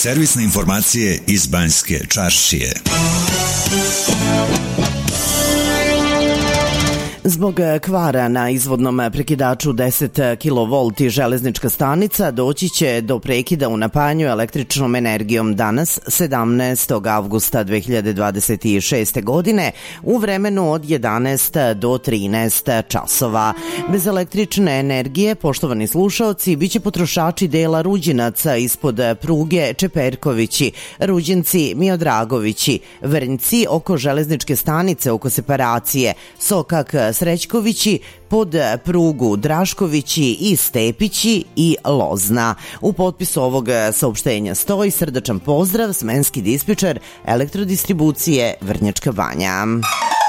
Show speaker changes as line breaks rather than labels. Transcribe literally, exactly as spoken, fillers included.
Servisne informacije iz Banjske Čaršije.
Zbog kvara na izvodnom prekidaču deset kilovolti železnička stanica doći će do prekida u napajanju električnom energijom danas, sedamnaestog avgusta dve hiljade dvadeset šeste. godine, u vremenu od jedanaest do trinaest časova. Bez električne energije, poštovani slušaoci, biće potrošači dela Ruđinaca ispod pruge Čeperkovići, Ruđinci, Miodragovići, Vrnjci oko železničke stanice, oko separacije, Sokak, Srećkovići, pod prugu Draškovići i Stepići i Lozna. U potpisu ovog saopštenja stoji srdačan pozdrav, smenski dispečer Elektrodistribucije Vrnjačka Banja.